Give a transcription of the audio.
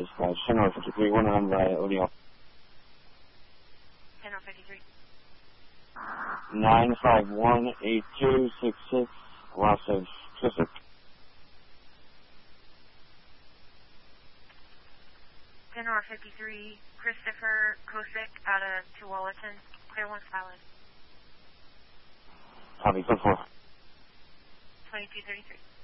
dispatch. 10-53, 1 by O'Neill. 10-53. 9518266, loss of Tristic. 10-53, Christopher Kosick out of Tualatin, clear 1 solid. Copy, 4-4. 2233.